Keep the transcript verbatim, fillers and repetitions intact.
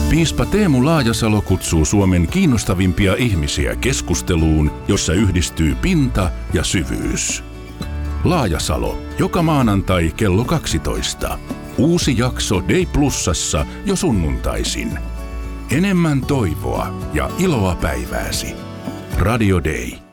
Piispa Teemu Laajasalo kutsuu Suomen kiinnostavimpia ihmisiä keskusteluun, jossa yhdistyy pinta ja syvyys. Laajasalo, joka maanantai kello kaksitoista. Uusi jakso Day Plusassa jo sunnuntaisin. Enemmän toivoa ja iloa päivääsi. Radio Day.